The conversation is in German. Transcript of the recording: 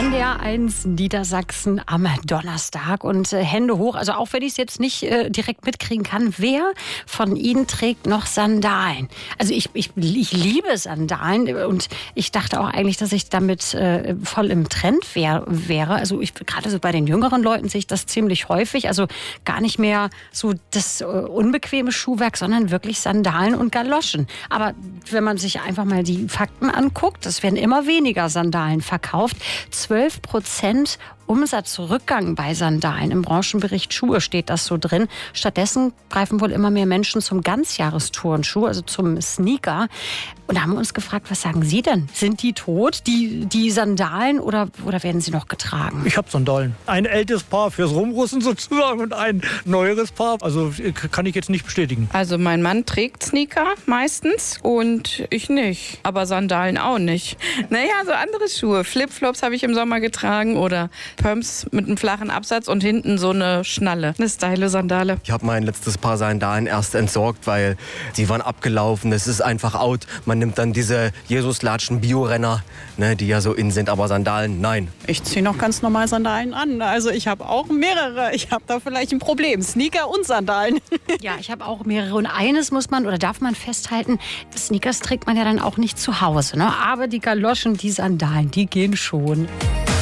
NDR1 Niedersachsen am Donnerstag und Hände hoch, also auch wenn ich es jetzt nicht direkt mitkriegen kann, wer von Ihnen trägt noch Sandalen? Also ich liebe Sandalen und ich dachte auch eigentlich, dass ich damit voll im Trend wäre. Also gerade so bei den jüngeren Leuten sehe ich das ziemlich häufig, also gar nicht mehr so das unbequeme Schuhwerk, sondern wirklich Sandalen und Galoschen. Aber wenn man sich einfach mal die Fakten anguckt, es werden immer weniger Sandalen verkauft. 12% Umsatzrückgang bei Sandalen. Im Branchenbericht Schuhe steht das so drin. Stattdessen greifen wohl immer mehr Menschen zum Ganzjahresturnschuh, also zum Sneaker. Und da haben wir uns gefragt, was sagen Sie denn? Sind die tot, die Sandalen, oder werden sie noch getragen? Ich habe Sandalen. Ein älteres Paar fürs Rumrüsten sozusagen und ein neueres Paar. Also kann ich jetzt nicht bestätigen. Also mein Mann trägt Sneaker meistens und ich nicht. Aber Sandalen auch nicht. Naja, so andere Schuhe. Flipflops habe ich im Sommer getragen oder Pumps mit einem flachen Absatz und hinten so eine Schnalle. Eine Style-Sandale. Ich habe mein letztes Paar Sandalen erst entsorgt, weil sie waren abgelaufen. Es ist einfach out. Man nimmt dann diese Jesus-Latschen Bio-Renner, ne, die ja so in sind, aber Sandalen, nein. Ich ziehe noch ganz normal Sandalen an. Also ich habe auch mehrere. Ich habe da vielleicht ein Problem. Sneaker und Sandalen. Ja, ich habe auch mehrere. Und eines muss man oder darf man festhalten, Sneakers trägt man ja dann auch nicht zu Hause. Ne? Aber die Galoschen, die Sandalen, die gehen schon.